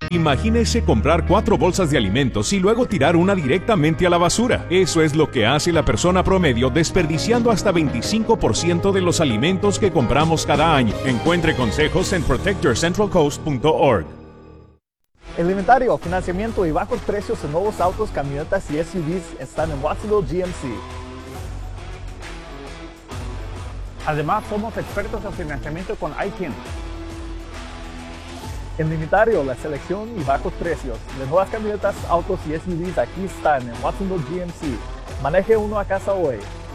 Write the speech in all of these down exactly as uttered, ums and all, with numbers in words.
Imagínese comprar cuatro bolsas de alimentos y luego tirar una directamente a la basura. Eso es lo que hace la persona promedio, desperdiciando hasta veinticinco por ciento de los alimentos que compramos cada año. Encuentre consejos en protect your central coast punto org. El inventario, financiamiento y bajos precios en nuevos autos, camionetas y S U Vs están en Watsonville G M C. Además, somos expertos en financiamiento con I T I N. El inventario, la selección y bajos precios de nuevas camionetas, autos y S U Vs aquí están en Watsonville G M C. Maneje uno a casa hoy.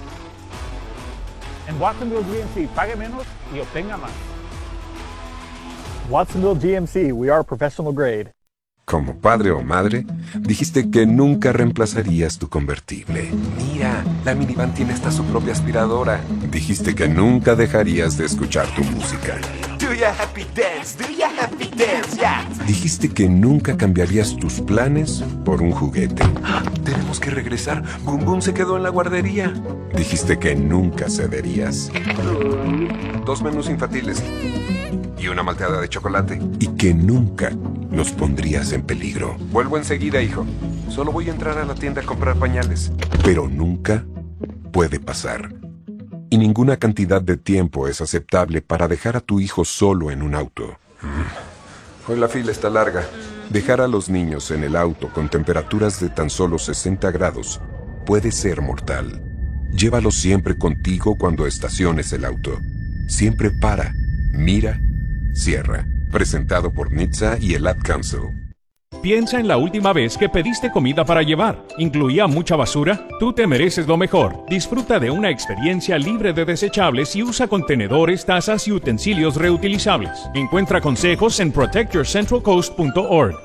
En Watsonville G M C, pague menos y obtenga más. Watsonville G M C, we are professional grade. Como padre o madre, dijiste que nunca reemplazarías tu convertible. Mira, la minivan tiene hasta su propia aspiradora. Dijiste que nunca dejarías de escuchar tu música. Do ya happy dance, do ya happy dance, yeah. Dijiste que nunca cambiarías tus planes por un juguete. Tenemos que regresar. Boom Boom se quedó en la guardería. Dijiste que nunca cederías. Dos menús infantiles y una malteada de chocolate. Y que nunca nos pondrías en peligro. Vuelvo enseguida, hijo. Solo voy a entrar a la tienda a comprar pañales. Pero nunca puede pasar. Y ninguna cantidad de tiempo es aceptable para dejar a tu hijo solo en un auto. Hoy la fila está larga. Dejar a los niños en el auto con temperaturas de tan solo sesenta grados puede ser mortal. Llévalo siempre contigo cuando estaciones el auto. Siempre para, mira, cierra. Presentado por N H T S A y el Ad Council. Piensa en la última vez que pediste comida para llevar. ¿Incluía mucha basura? Tú te mereces lo mejor. Disfruta de una experiencia libre de desechables y usa contenedores, tazas y utensilios reutilizables. Encuentra consejos en protect your central coast punto org.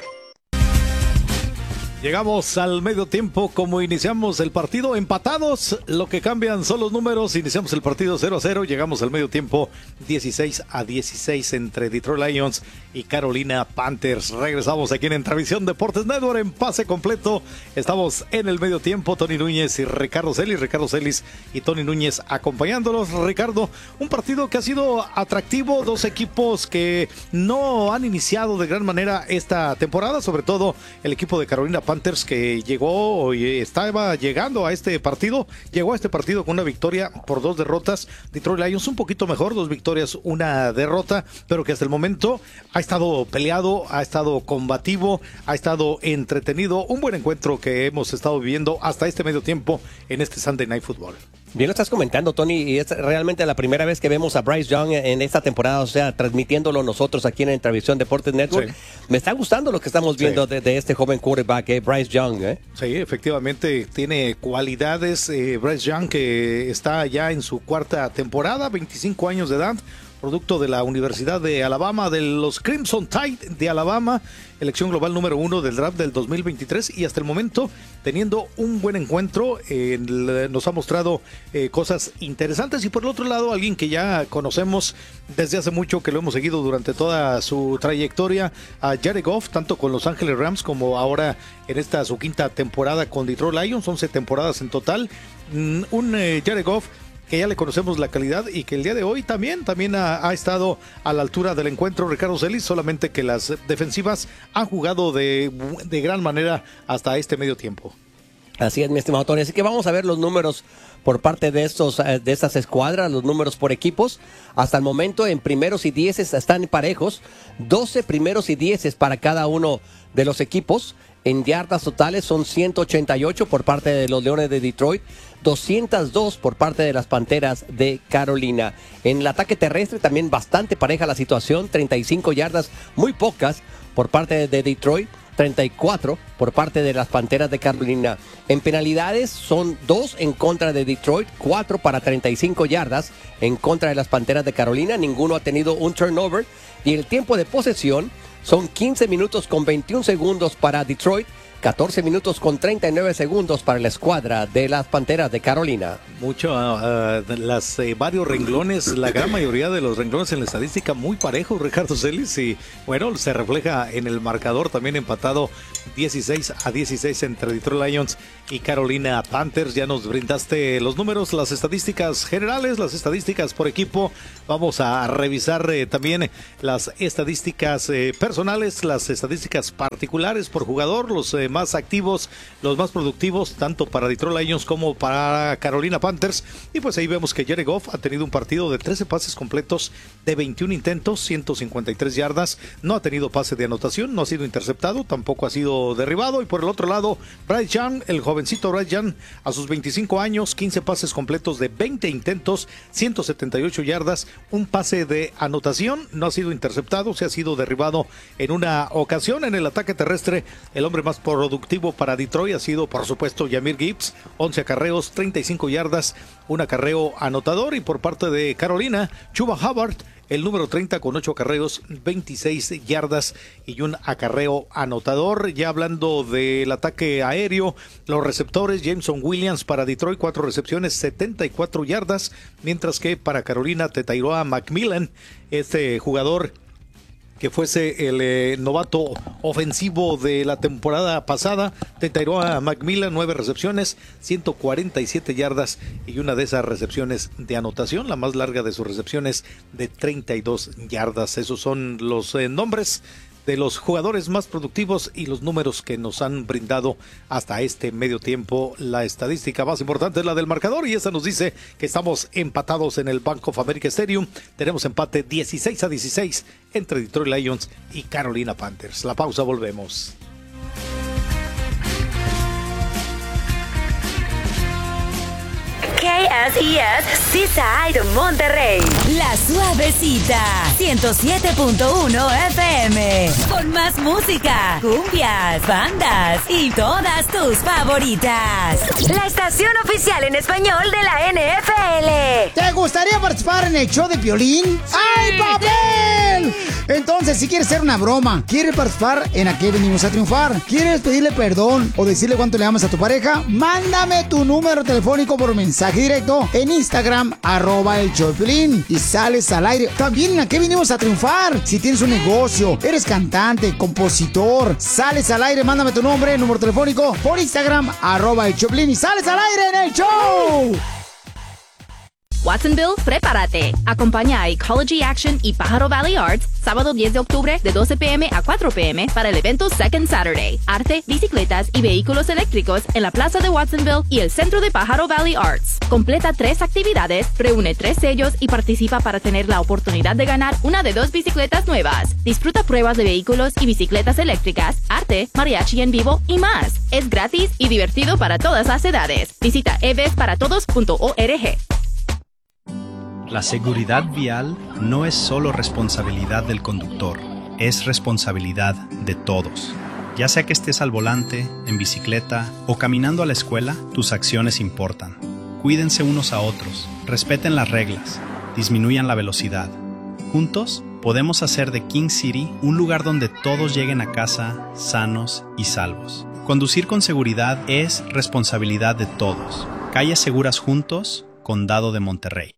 Llegamos al medio tiempo, como iniciamos el partido empatados, lo que cambian son los números. Iniciamos el partido cero a cero, llegamos al medio tiempo dieciséis a dieciséis entre Detroit Lions y Carolina Panthers. Regresamos aquí en Entravisión Deportes Network en pase completo. Estamos en el medio tiempo, Tony Núñez y Ricardo Celis, Ricardo Celis y Tony Núñez acompañándolos. Ricardo, un partido que ha sido atractivo, dos equipos que no han iniciado de gran manera esta temporada, sobre todo el equipo de Carolina Panthers, que llegó y estaba llegando a este partido, llegó a este partido con una victoria por dos derrotas. Detroit Lions un poquito mejor, dos victorias, una derrota, pero que hasta el momento ha estado peleado, ha estado combativo, ha estado entretenido. Un buen encuentro que hemos estado viviendo hasta este medio tiempo en este Sunday Night Football. Bien lo estás comentando, Tony, y es realmente la primera vez que vemos a Bryce Young en esta temporada, o sea, transmitiéndolo nosotros aquí en Entravisión Deportes Network. Sí. Me está gustando lo que estamos viendo sí. de, de este joven quarterback, eh, Bryce Young. ¿eh? Sí, efectivamente, tiene cualidades. Eh, Bryce Young, que está ya en su cuarta temporada, veinticinco años de edad, producto de la Universidad de Alabama, de los Crimson Tide de Alabama, elección global número uno del draft del dos mil veintitrés, y hasta el momento teniendo un buen encuentro. Eh, nos ha mostrado eh, cosas interesantes, y por el otro lado alguien que ya conocemos desde hace mucho, que lo hemos seguido durante toda su trayectoria, a Jared Goff, tanto con Los Ángeles Rams como ahora en esta su quinta temporada con Detroit Lions, once temporadas en total. Mm, un eh, Jared Goff que ya le conocemos la calidad y que el día de hoy también, también ha, ha estado a la altura del encuentro, Ricardo Celis, solamente que las defensivas han jugado de, de gran manera hasta este medio tiempo. Así es, mi estimado Tony, así que vamos a ver los números por parte de estos de estas escuadras, los números por equipos. Hasta el momento en primeros y dieces están parejos, doce primeros y dieces para cada uno de los equipos. En yardas totales son ciento ochenta y ocho por parte de los Leones de Detroit, doscientos dos por parte de las Panteras de Carolina. En el ataque terrestre también bastante pareja la situación, treinta y cinco yardas, muy pocas por parte de Detroit, treinta y cuatro por parte de las Panteras de Carolina. En penalidades son dos en contra de Detroit, cuatro para treinta y cinco yardas en contra de las Panteras de Carolina. Ninguno ha tenido un turnover, y el tiempo de posesión son quince minutos con veintiún segundos para Detroit, catorce minutos con treinta y nueve segundos para la escuadra de las Panteras de Carolina. Mucho, uh, las eh, varios renglones, la gran mayoría de los renglones en la estadística muy parejos, Ricardo Celis, y bueno, se refleja en el marcador también empatado dieciséis a dieciséis entre Detroit Lions y Carolina Panthers. Ya nos brindaste los números, las estadísticas generales, las estadísticas por equipo. Vamos a revisar eh, también las estadísticas eh, personales, las estadísticas particulares por jugador, los eh, más activos, los más productivos, tanto para Detroit Lions como para Carolina Panthers. Y pues ahí vemos que Jared Goff ha tenido un partido de trece pases completos de veintiún intentos, ciento cincuenta y tres yardas. No ha tenido pase de anotación, no ha sido interceptado, tampoco ha sido derribado. Y por el otro lado, Bryce Young, el jovencito Bryce Young, a sus veinticinco años, quince pases completos de veinte intentos, ciento setenta y ocho yardas, un pase de anotación, no ha sido interceptado, se ha sido derribado en una ocasión. En el ataque terrestre, el hombre más productivo para Detroit ha sido, por supuesto, Jahmyr Gibbs, once acarreos, treinta y cinco yardas, un acarreo anotador. Y por parte de Carolina, Chuba Hubbard, el número treinta con ocho acarreos, veintiséis yardas y un acarreo anotador. Ya hablando del ataque aéreo, los receptores, Jameson Williams para Detroit, cuatro recepciones, setenta y cuatro yardas, mientras que para Carolina, Tetairoa McMillan, este jugador que fuese el eh, novato ofensivo de la temporada pasada, Tetairoa McMillan, nueve recepciones, ciento cuarenta y siete yardas y una de esas recepciones de anotación, la más larga de sus recepciones de treinta y dos yardas. Esos son los eh, nombres de los jugadores más productivos y los números que nos han brindado hasta este medio tiempo. La estadística más importante es la del marcador, y esa nos dice que estamos empatados en el Bank of America Stadium. Tenemos empate dieciséis a dieciséis entre Detroit Lions y Carolina Panthers. La pausa, volvemos. K S E S Seaside Monterrey. La Suavecita ciento siete punto uno F M. Con más música, cumbias, bandas y todas tus favoritas. La estación oficial en español de la N F L. ¿Te gustaría participar en el show de Piolín? ¡Sí! ¡Ay, papel! Entonces, si quieres hacer una broma, quieres participar en A Qué Venimos a Triunfar, quieres pedirle perdón o decirle cuánto le amas a tu pareja, mándame tu número telefónico por mensaje directo en Instagram, arroba el show de Piolín, y sales al aire. También en A Qué Venimos a Triunfar. Si tienes un negocio, eres cantante, compositor, sales al aire, mándame tu nombre, número telefónico por Instagram, arroba el show de Piolín, y sales al aire en el show. Watsonville, prepárate. Acompaña a Ecology Action y Pájaro Valley Arts sábado diez de octubre de doce p m a cuatro p m para el evento Second Saturday. Arte, bicicletas y vehículos eléctricos en la plaza de Watsonville y el centro de Pájaro Valley Arts. Completa tres actividades, reúne tres sellos y participa para tener la oportunidad de ganar una de dos bicicletas nuevas. Disfruta pruebas de vehículos y bicicletas eléctricas, arte, mariachi en vivo y más. Es gratis y divertido para todas las edades. Visita e v e s para todos punto org. La seguridad vial no es solo responsabilidad del conductor, es responsabilidad de todos. Ya sea que estés al volante, en bicicleta o caminando a la escuela, tus acciones importan. Cuídense unos a otros, respeten las reglas, disminuyan la velocidad. Juntos, podemos hacer de King City un lugar donde todos lleguen a casa sanos y salvos. Conducir con seguridad es responsabilidad de todos. Calles seguras juntos, Condado de Monterrey.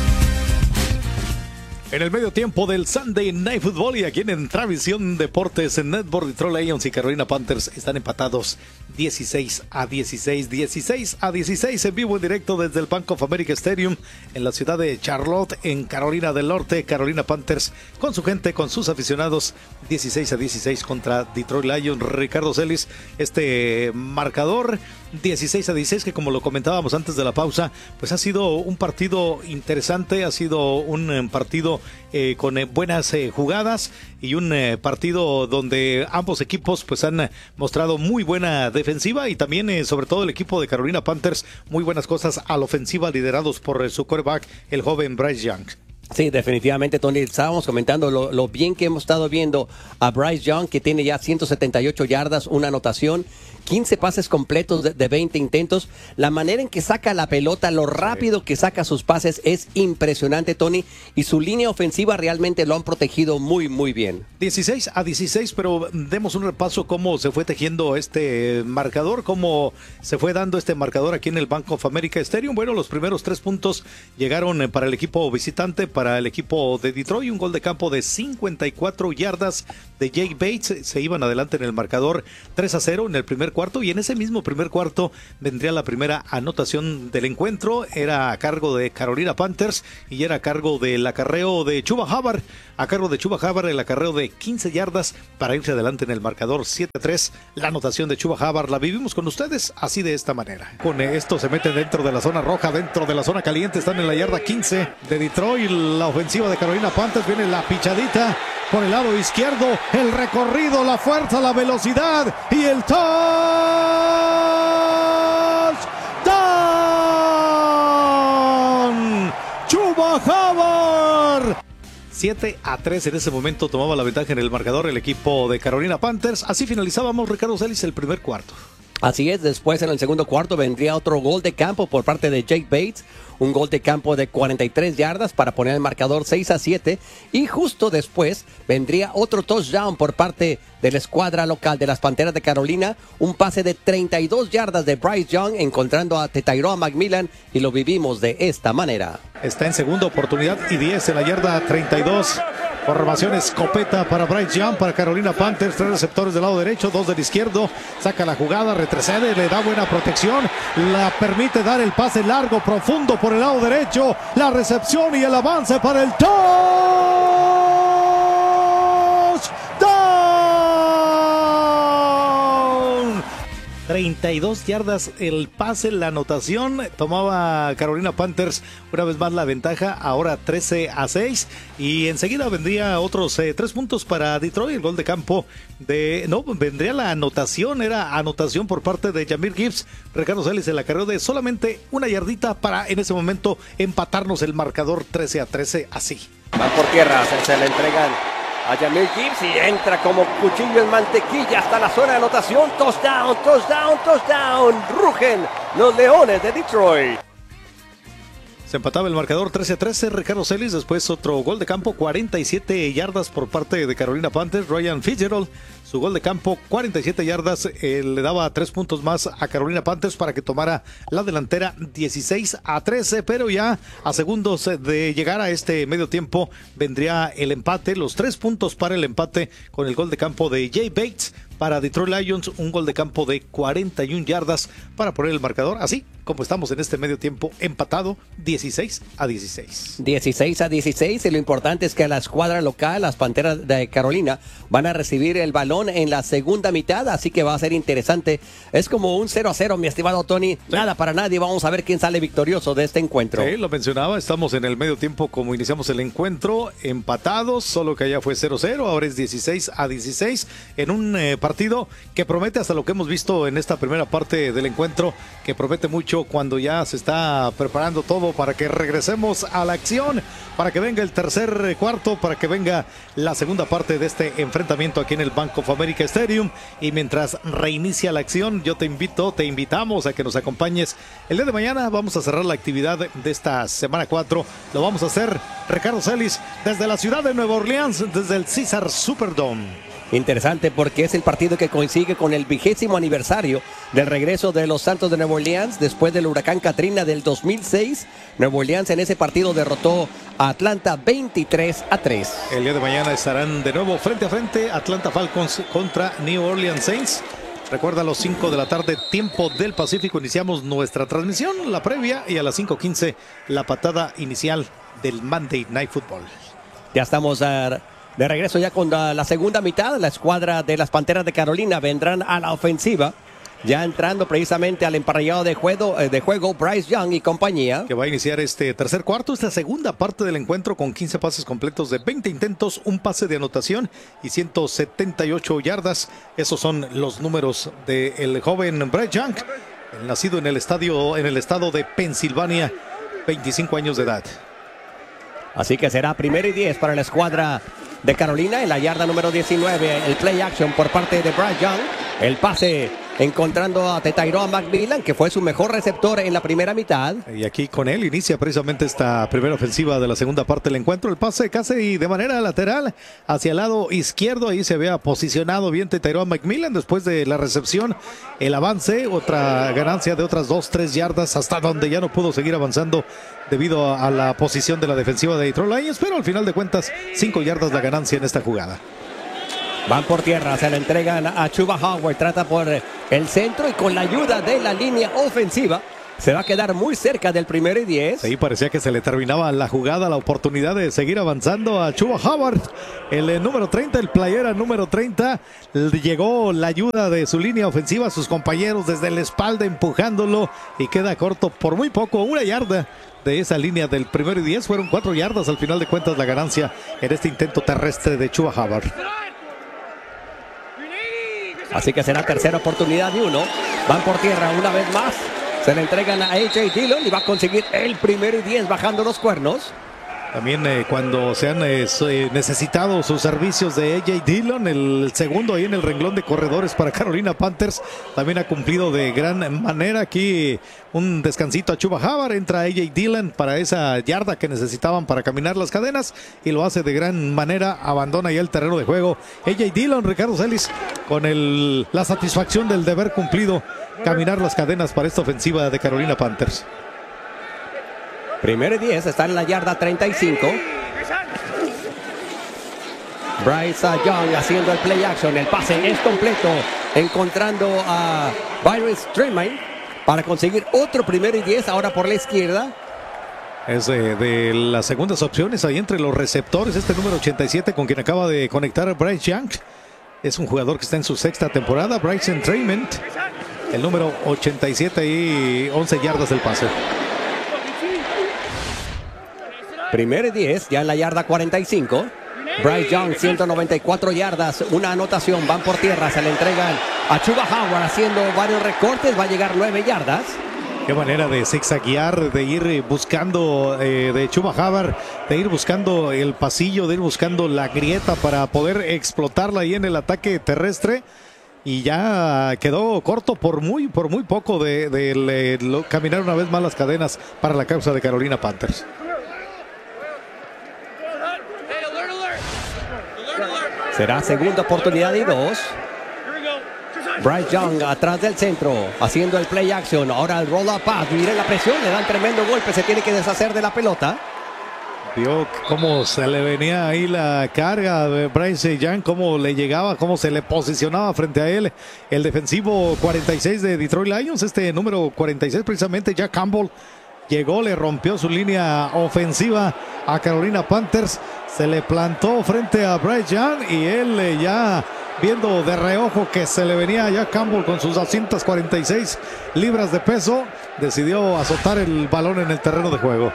En el medio tiempo del Sunday Night Football, y aquí en Travisión Deportes, en Network, Detroit Lions y Carolina Panthers están empatados dieciséis a dieciséis, dieciséis a dieciséis en vivo en directo desde el Bank of America Stadium en la ciudad de Charlotte, en Carolina del Norte. Carolina Panthers con su gente, con sus aficionados, dieciséis a dieciséis contra Detroit Lions. Ricardo Celis, este marcador dieciséis a dieciséis, que como lo comentábamos antes de la pausa, pues ha sido un partido interesante, ha sido un eh, partido eh, con eh, buenas eh, jugadas y un eh, partido donde ambos equipos pues han eh, mostrado muy buena defensiva, y también eh, sobre todo el equipo de Carolina Panthers muy buenas cosas a la ofensiva, liderados por eh, su quarterback, el joven Bryce Young. Sí, definitivamente, Tony. Estábamos comentando lo, lo bien que hemos estado viendo a Bryce Young, que tiene ya ciento setenta y ocho yardas, una anotación, quince pases completos de, de veinte intentos. La manera en que saca la pelota, lo rápido que saca sus pases es impresionante, Tony. Y su línea ofensiva realmente lo han protegido muy, muy bien. dieciséis a dieciséis, pero demos un repaso cómo se fue tejiendo este marcador, cómo se fue dando este marcador aquí en el Bank of America Stadium. Bueno, los primeros tres puntos llegaron para el equipo visitante, para el equipo de Detroit. Un gol de campo de cincuenta y cuatro yardas de Jake Bates. Se iban adelante en el marcador tres a cero en el primer cuarto, y en ese mismo primer cuarto vendría la primera anotación del encuentro. Era a cargo de Carolina Panthers y era a cargo del acarreo de Chuba Hubbard. A cargo de Chuba Hubbard el acarreo de quince yardas para irse adelante en el marcador siete a tres. La anotación de Chuba Hubbard la vivimos con ustedes así de esta manera. Con esto se mete dentro de la zona roja, dentro de la zona caliente. Están en la yarda quince de Detroit. La ofensiva de Carolina Panthers, viene la pichadita por el lado izquierdo, el recorrido, la fuerza, la velocidad y el touchdown. Chuba Hubbard. siete a tres en ese momento tomaba la ventaja en el marcador el equipo de Carolina Panthers. Así finalizábamos, Ricardo Celis, el primer cuarto. Así es, después en el segundo cuarto vendría otro gol de campo por parte de Jake Bates, un gol de campo de cuarenta y tres yardas para poner el marcador seis a siete, y justo después vendría otro touchdown por parte de la escuadra local de las Panteras de Carolina, un pase de treinta y dos yardas de Bryce Young encontrando a Tyrone McMillan, y lo vivimos de esta manera. Está en segunda oportunidad y diez en la yarda treinta y dos. Formación escopeta para Bryce Young, para Carolina Panthers, tres receptores del lado derecho, dos del izquierdo, saca la jugada, retrocede, le da buena protección, la permite dar el pase largo, profundo por el lado derecho, la recepción y el avance para el touchdown. treinta y dos yardas el pase, la anotación. Tomaba Carolina Panthers una vez más la ventaja, ahora trece a seis, y enseguida vendría otros eh, tres puntos para Detroit. El gol de campo de, no, vendría la anotación, era anotación por parte de Jahmyr Gibbs. Ricardo Celis, el acarreo de solamente una yardita para en ese momento empatarnos el marcador trece a trece, así. Van por tierra, se, se le entregan a Jahmyr Gibbs y entra como cuchillo en mantequilla hasta la zona de anotación. Touchdown, touchdown, touchdown. Rugen los Leones de Detroit. Se empataba el marcador trece a trece, Ricardo Celis. Después otro gol de campo, cuarenta y siete yardas por parte de Carolina Panthers. Ryan Fitzgerald, su gol de campo, cuarenta y siete yardas, eh, le daba tres puntos más a Carolina Panthers para que tomara la delantera dieciséis a trece, pero ya a segundos de llegar a este medio tiempo vendría el empate, los tres puntos para el empate con el gol de campo de Jay Bates para Detroit Lions, un gol de campo de cuarenta y una yardas para poner el marcador, así como estamos en este medio tiempo empatado, dieciséis a dieciséis. dieciséis a dieciséis, y lo importante es que la escuadra local, las Panteras de Carolina, van a recibir el balón en la segunda mitad, así que va a ser interesante. Es como un cero a cero, mi estimado Tony, sí. Nada para nadie, vamos a ver quién sale victorioso de este encuentro. Sí, lo mencionaba, estamos en el medio tiempo como iniciamos el encuentro, empatados, solo que allá fue cero a cero, ahora es dieciséis a dieciséis, en un eh, partido que promete, hasta lo que hemos visto en esta primera parte del encuentro, que promete mucho cuando ya se está preparando todo para que regresemos a la acción, para que venga el tercer cuarto, para que venga la segunda parte de este enfrentamiento aquí en el Bank of America Stadium. Y mientras reinicia la acción, yo te invito, te invitamos a que nos acompañes el día de mañana. Vamos a cerrar la actividad de esta semana cuatro. Lo vamos a hacer, Ricardo Celis, desde la ciudad de Nueva Orleans, desde el Caesars Superdome. Interesante porque es el partido que coincide con el vigésimo aniversario del regreso de los Santos de Nueva Orleans después del huracán Katrina del dos mil seis. Nueva Orleans en ese partido derrotó a Atlanta veintitrés a tres. El día de mañana estarán de nuevo frente a frente Atlanta Falcons contra New Orleans Saints. Recuerda, a las cinco de la tarde, tiempo del Pacífico, iniciamos nuestra transmisión, la previa, y a las cinco quince la patada inicial del Monday Night Football. Ya estamos a... de regreso ya con la, la segunda mitad. La escuadra de las Panteras de Carolina vendrán a la ofensiva, ya entrando precisamente al emparrillado de juego, de juego Bryce Young y compañía. Que va a iniciar este tercer cuarto, esta segunda parte del encuentro con quince pases completos de veinte intentos, un pase de anotación y ciento setenta y ocho yardas. Esos son los números del joven Bryce Young, nacido en el estadio, en el estado de Pensilvania, veinticinco años de edad. Así que será primero y diez para la escuadra de Carolina en la yarda número diecinueve. El play action por parte de Bryce Young. El pase encontrando a Tyrone McMillan, que fue su mejor receptor en la primera mitad. Y aquí con él inicia precisamente esta primera ofensiva de la segunda parte del encuentro. El pase casi de manera lateral hacia el lado izquierdo. Ahí se había posicionado bien Tyrone McMillan. Después de la recepción, el avance, otra ganancia de otras dos, tres yardas, hasta donde ya no pudo seguir avanzando debido a la posición de la defensiva de Detroit Lions. Pero al final de cuentas, cinco yardas la ganancia en esta jugada. Van por tierra, se la entregan a Chuba Howard, trata por el centro y con la ayuda de la línea ofensiva se va a quedar muy cerca del primero y diez. Sí, parecía que se le terminaba la jugada, la oportunidad de seguir avanzando a Chuba Howard. El eh, número treinta, el playera número treinta, llegó la ayuda de su línea ofensiva, sus compañeros desde la espalda empujándolo y queda corto por muy poco, una yarda de esa línea del primero y diez. Fueron cuatro yardas al final de cuentas la ganancia en este intento terrestre de Chuba Howard. Así que será tercera oportunidad de uno. Van por tierra una vez más. Se le entregan a A J Dillon y va a conseguir el primero y diez bajando los cuernos. También eh, cuando se han eh, necesitado sus servicios de A J Dillon, el segundo ahí en el renglón de corredores para Carolina Panthers, también ha cumplido de gran manera. Aquí un descansito a Chuba Howard, entra A J Dillon para esa yarda que necesitaban para caminar las cadenas y lo hace de gran manera, abandona ya el terreno de juego. A J Dillon, Ricardo Celis, con el, la satisfacción del deber cumplido, caminar las cadenas para esta ofensiva de Carolina Panthers. Primero y diez, está en la yarda treinta y cinco. Bryce Young haciendo el play action. El pase es completo, encontrando a Byron Streamline para conseguir otro primero y diez, ahora por la izquierda. Es de, de las segundas opciones ahí entre los receptores. Este número ochenta y siete con quien acaba de conectar a Bryce Young. Es un jugador que está en su sexta temporada. Bryson Trayment, el número ochenta y siete y once yardas del pase. Primero y diez, ya en la yarda cuarenta y cinco. Bryce Young, ciento noventa y cuatro yardas, una anotación, van por tierra, se le entregan a Chuba Howard haciendo varios recortes, va a llegar nueve yardas. Qué manera de zigzaguear, de ir buscando, eh, de Chuba Howard, de ir buscando el pasillo, de ir buscando la grieta para poder explotarla ahí en el ataque terrestre. Y ya quedó corto por muy, por muy poco de, de, de, de caminar una vez más las cadenas para la causa de Carolina Panthers. Será segunda oportunidad y dos. Bryce Young atrás del centro, haciendo el play action. Ahora el roll up pass. Miren la presión, le dan tremendo golpe. Se tiene que deshacer de la pelota. Vio cómo se le venía ahí la carga de Bryce Young, cómo le llegaba, cómo se le posicionaba frente a él. El defensivo cuarenta y seis de Detroit Lions, este número cuarenta y seis precisamente, Jack Campbell. Llegó, le rompió su línea ofensiva a Carolina Panthers. Se le plantó frente a Bryce Young y él eh, ya viendo de reojo que se le venía a Jack Campbell con sus doscientas cuarenta y seis libras de peso, decidió azotar el balón en el terreno de juego.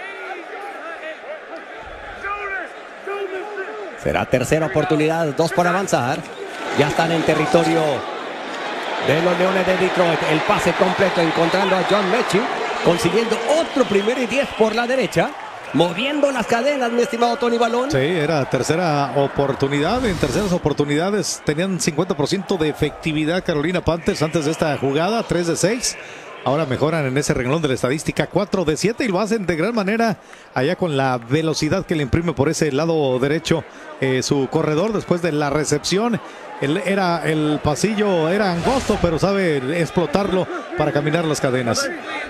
Será tercera oportunidad, dos por avanzar. Ya están en territorio de los Leones de Detroit. El pase completo encontrando a John Mechie, consiguiendo otro primero y diez por la derecha. Moviendo las cadenas, mi estimado Tony Balón. Sí, era tercera oportunidad. En terceras oportunidades tenían cincuenta por ciento de efectividad Carolina Panthers antes de esta jugada, tres de seis. Ahora mejoran en ese renglón de la estadística, cuatro de siete, y lo hacen de gran manera allá con la velocidad que le imprime por ese lado derecho eh, su corredor después de la recepción. El, era, el pasillo era angosto, pero sabe explotarlo para caminar las cadenas.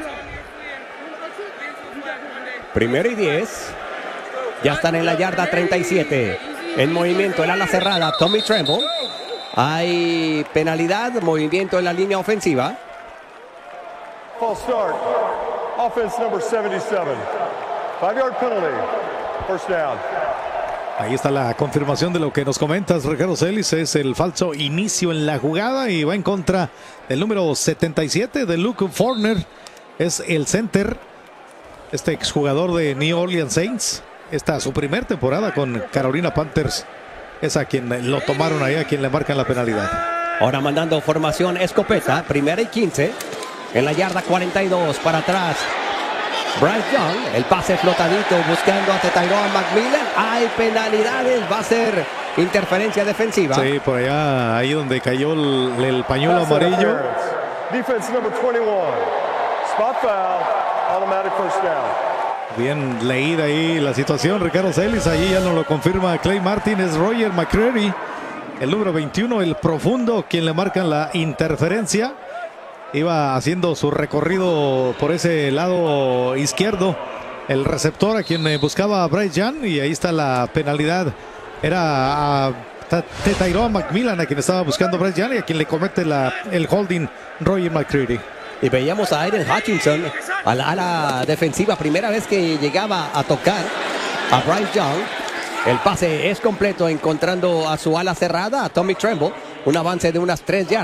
Primero y diez. Ya están en la yarda treinta y siete. En movimiento, el ala cerrada, Tommy Tremble. Hay penalidad, movimiento en la línea ofensiva. False start. Offense number seventy-seven. Five yard penalty. First down. Ahí está la confirmación de lo que nos comentas, Ricardo Celis. Es el falso inicio en la jugada y va en contra del número setenta y siete de Luke Forner. Es el center, este exjugador de New Orleans Saints. Esta su primer temporada con Carolina Panthers. Es a quien lo tomaron ahí, a quien le marcan la penalidad. Ahora mandando formación escopeta, primera y quince. En la yarda cuarenta y dos, para atrás. Bryce Young, el pase flotadito buscando a Tyrone McMillan. Hay penalidades, va a ser interferencia defensiva. Sí, por allá, ahí donde cayó el, el pañuelo amarillo. Defense number twenty-one. Spot foul, automatic first down. Bien leída ahí la situación, Ricardo Celis, allí ya nos lo confirma Clay Martin, es Roger McCreary, el número veintiuno, el profundo, quien le marcan la interferencia. Iba haciendo su recorrido por ese lado izquierdo, el receptor a quien buscaba a Bryce Young, y ahí está la penalidad. Era a Tyrone McMillan a quien estaba buscando Bryce Young y a quien le comete la, el holding Roger McCreary. Y veíamos a Aiden Hutchinson a la ala defensiva, primera vez que llegaba a tocar a Bryce Young. El pase es completo, encontrando a su ala cerrada, a Tommy Tremble, un avance de unas tres yardas.